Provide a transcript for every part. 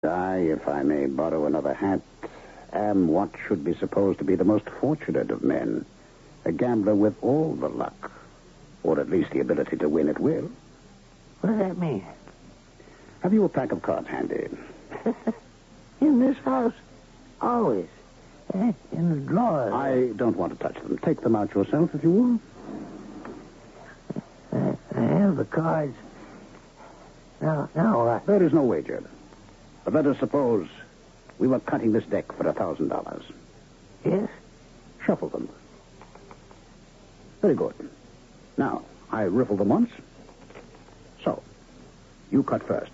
I, if I may borrow another hat, am what should be supposed to be the most fortunate of men. A gambler with all the luck, or at least the ability to win at will. What does that mean? Have you a pack of cards handy? In this house, always. In the drawer. I don't want to touch them. Take them out yourself, if you will. I have the cards. Now what? There is no wager. But let us suppose we were cutting this deck for $1,000. Yes? Shuffle them. Very good. Now, I riffle them once. So, you cut first.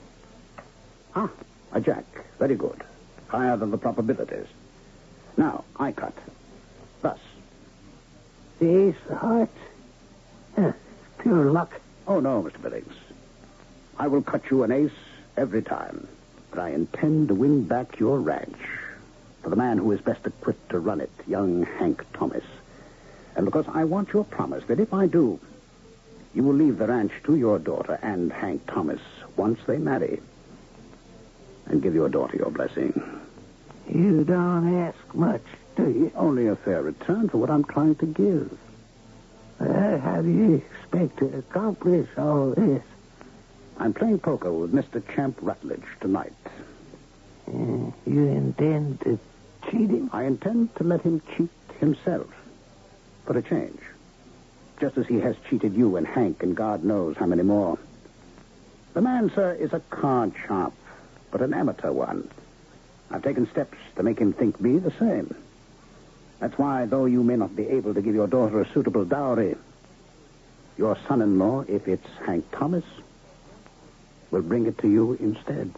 A jack. Very good. Higher than the probabilities. Now, I cut. Thus. The ace of hearts? Pure luck. Oh, no, Mr. Billings. I will cut you an ace every time. But I intend to win back your ranch for the man who is best equipped to run it, young Hank Thomas. And because I want your promise that if I do, you will leave the ranch to your daughter and Hank Thomas once they marry. And give your daughter your blessing. You don't ask much, do you? Only a fair return for what I'm trying to give. How do you expect to accomplish all this? I'm playing poker with Mr. Champ Rutledge tonight. You intend to cheat him? I intend to let him cheat himself for a change. Just as he has cheated you and Hank and God knows how many more. The man, sir, is a card sharp, but an amateur one. I've taken steps to make him think me the same. That's why, though you may not be able to give your daughter a suitable dowry, your son-in-law, if it's Hank Thomas, will bring it to you instead.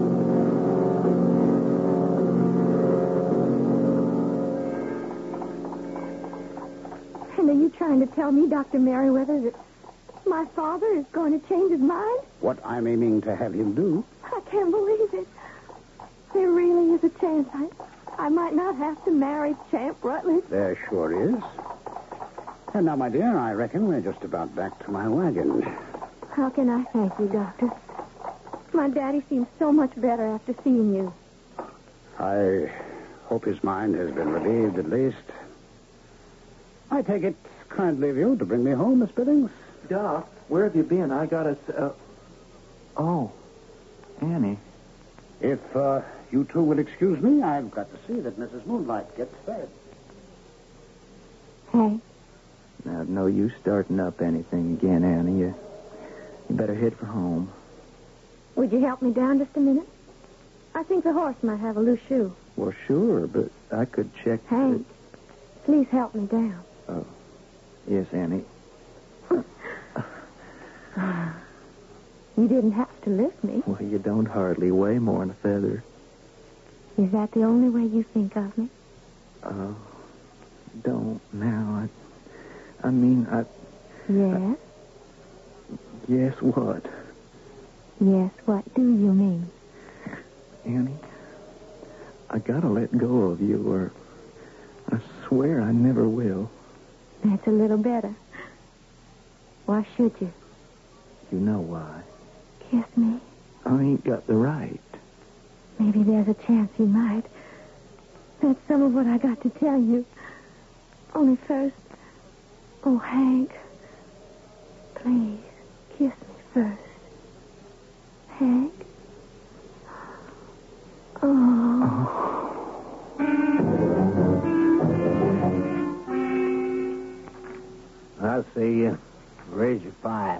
And are you trying to tell me, Dr. Merriweather, that my father is going to change his mind? What I'm aiming to have him do. I can't believe it. There really is a chance I might not have to marry Champ Rutledge. There sure is. And now, my dear, I reckon we're just about back to my wagon. How can I thank you, Doctor? My daddy seems so much better after seeing you. I hope his mind has been relieved at least. I take it kindly of you to bring me home, Miss Billings. Doc, where have you been? I got a... Oh, Annie. If you two will excuse me, I've got to see that Mrs. Moonlight gets fed. Hey? Now, no use starting up anything again, Annie. You better head for home. Would you help me down just a minute? I think the horse might have a loose shoe. Well, sure, but I could check... Hank, please help me down. Oh, yes, Annie. You didn't have to lift me. Well, you don't hardly weigh more than a feather. Is that the only way you think of me? Oh, don't now. I mean, Yes? Yes, what? Yes, what do you mean? Annie, I gotta let go of you, or I swear I never will. That's a little better. Why should you? You know why. Kiss me. I ain't got the right. Maybe there's a chance you might. That's some of what I got to tell you. Only first... Oh, Hank. Please, kiss me first. Hank? I'll see you. Raise your 5.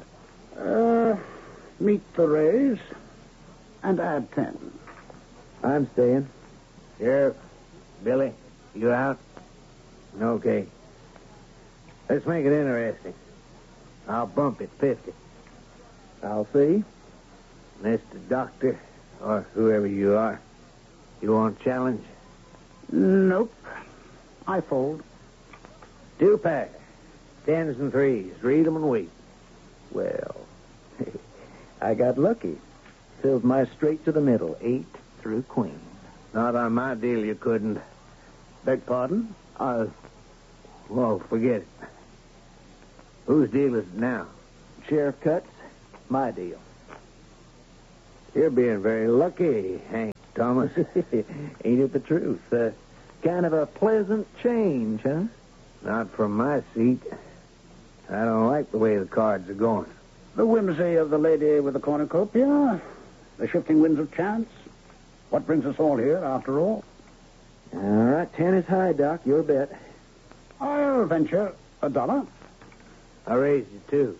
Meet the raise and add 10. I'm staying. Sheriff, Billy, you out? Okay. Let's make it interesting. I'll bump it 50. I'll see. Mr. Doctor, or whoever you are, you want a challenge? Nope. I fold. 2-pack. 10s and 3s. Read 'em and wait. Well, I got lucky. Filled my straight to the middle. 8 through queen. Not on my deal, you couldn't. Beg pardon? Well, forget it. Whose deal is it now? Sheriff Cuts, my deal. You're being very lucky, Hank Thomas. Ain't it the truth? Kind of a pleasant change, huh? Not from my seat. I don't like the way the cards are going. The whimsy of the lady with the cornucopia, the shifting winds of chance. What brings us all here, after all? All right, 10 is high, Doc. Your bet. I'll venture $1. I raised you, too.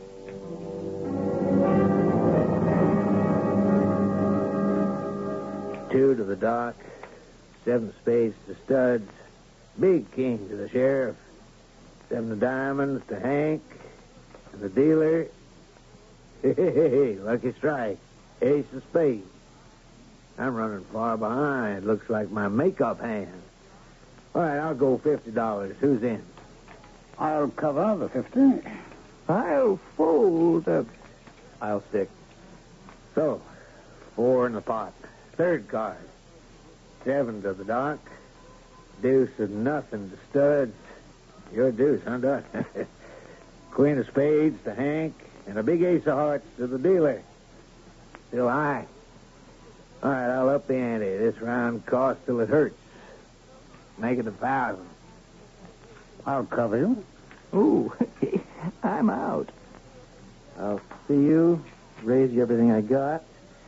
Two to the doc, 7 spades to studs, big king to the sheriff, 7 of diamonds to Hank, and the dealer. Hey, lucky strike, ace of spades. I'm running far behind. Looks like my makeup hand. All right, I'll go $50. Who's in? I'll cover the 50. I'll fold. I'll stick. So, 4 in the pot. Third card. 7 to the doc. Deuce of nothing to studs. Your deuce, huh, Doc? Queen of spades to Hank. And a big ace of hearts to the dealer. Still high. All right, I'll up the ante. This round costs till it hurts. Make it 1,000. I'll cover you. Ooh, I'm out. I'll see you. Raise you everything I got.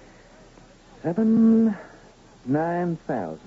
9,000.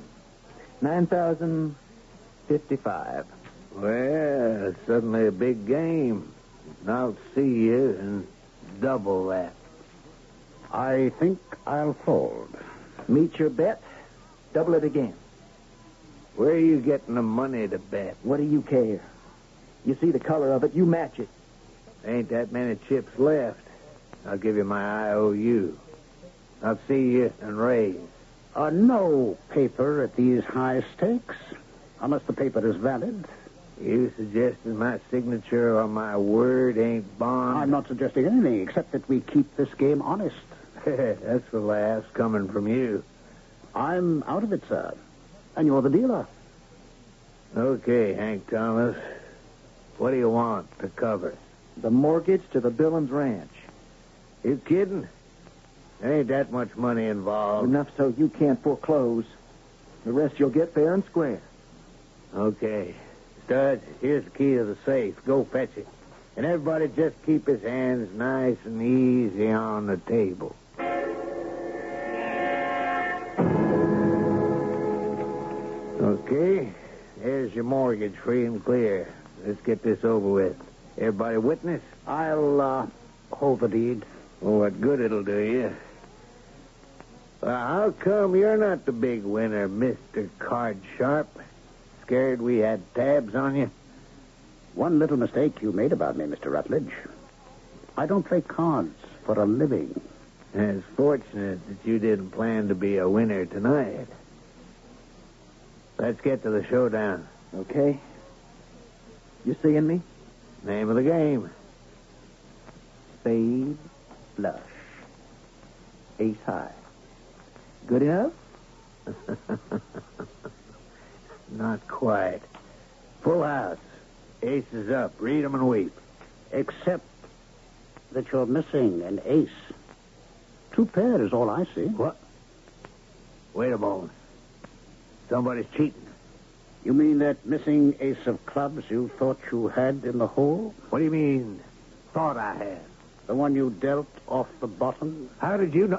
9,055. Well, it's suddenly a big game. And I'll see you and double that. I think I'll fold. Meet your bet. Double it again. Where are you getting the money to bet? What do you care? You see the color of it, you match it. Ain't that many chips left. I'll give you my IOU. I'll see you and raise. No paper at these high stakes, unless the paper is valid. You suggested my signature on my word ain't bond? I'm not suggesting anything except that we keep this game honest. That's the last coming from you. I'm out of it, sir. And you're the dealer. Okay, Hank Thomas. What do you want to cover? The mortgage to the Billings Ranch. You kidding? There ain't that much money involved. Enough so you can't foreclose. The rest you'll get fair and square. Okay. Studs, here's the key to the safe. Go fetch it. And everybody just keep his hands nice and easy on the table. Okay. There's your mortgage, free and clear. Let's get this over with. Everybody witness? I'll hold the deed. Well, what good it'll do you? How come you're not the big winner, Mr. Card Sharp? Scared we had tabs on you? One little mistake you made about me, Mr. Rutledge. I don't play cards for a living. It's fortunate that you didn't plan to be a winner tonight. Let's get to the showdown. Okay. You seeing me? Name of the game. Spade flush. Ace high. Good enough? Not quite. Full house. Ace is up. Read 'em and weep. Except that you're missing an ace. 2 pair is all I see. What? Wait a moment. Somebody's cheating. You mean that missing ace of clubs you thought you had in the hole? What do you mean, thought I had? The one you dealt off the bottom? How did you know?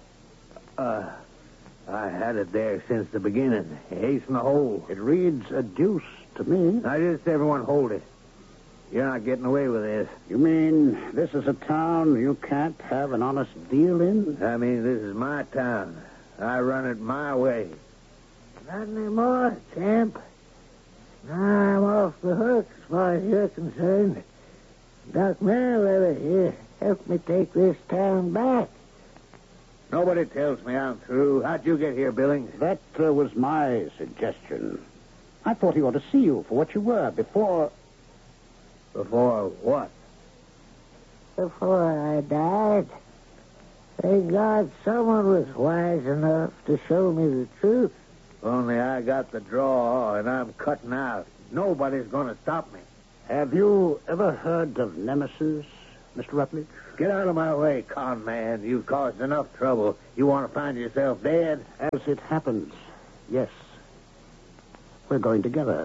I had it there since the beginning. Ace in the hole. It reads a deuce to me. Now, just everyone hold it. You're not getting away with this. You mean this is a town you can't have an honest deal in? I mean, this is my town. I run it my way. Not anymore, champ. Now I'm off the hook as far as you're concerned. Doc Merriweather here helped me take this town back. Nobody tells me I'm through. How'd you get here, Billings? That was my suggestion. I thought he ought to see you for what you were before... Before what? Before I died. Thank God someone was wise enough to show me the truth. Only I got the draw, and I'm cutting out. Nobody's going to stop me. Have you ever heard of Nemesis, Mr. Rutledge? Get out of my way, con man. You've caused enough trouble. You want to find yourself dead? As it happens, yes. We're going together.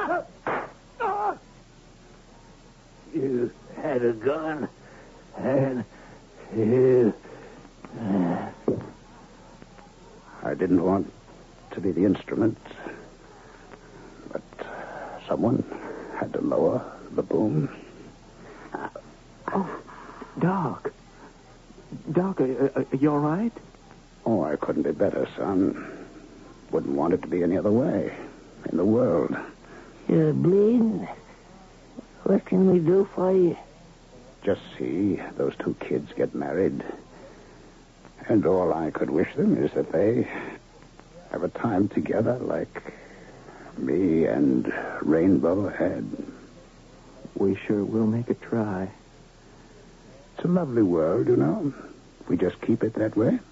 You had a gun, and you... I didn't want to be the instrument, but someone had to lower the boom. Oh, Doc. Doc, are you all right? Oh, I couldn't be better, son. Wouldn't want it to be any other way in the world. You're bleeding. What can we do for you? Just see those two kids get married. And all I could wish them is that they have a time together like me and Rainbow had. We sure will make a try. It's a lovely world, you know. We just keep it that way.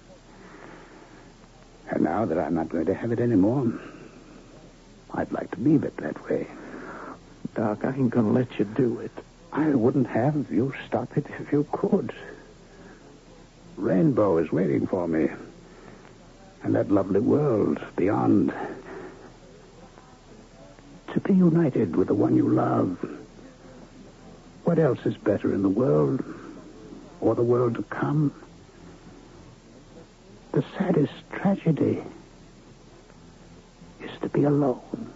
And now that I'm not going to have it anymore, I'd like to leave it that way. Doc, I ain't gonna let you do it. I wouldn't have you stop it if you could. Rainbow is waiting for me. And that lovely world beyond. To be united with the one you love. What else is better in the world? Or the world to come? The saddest tragedy is to be alone.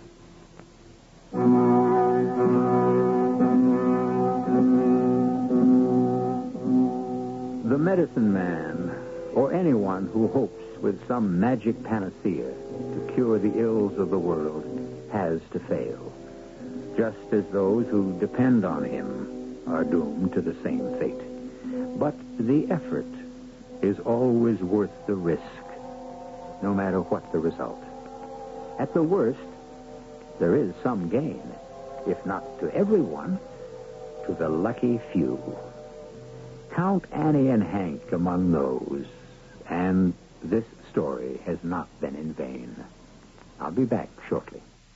The medicine man, or anyone who hopes with some magic panacea to cure the ills of the world, has to fail, just as those who depend on him are doomed to the same fate. But the effort is always worth the risk, no matter what the result. At the worst, there is some gain, if not to everyone, to the lucky few. Count Annie and Hank among those, and this story has not been in vain. I'll be back shortly.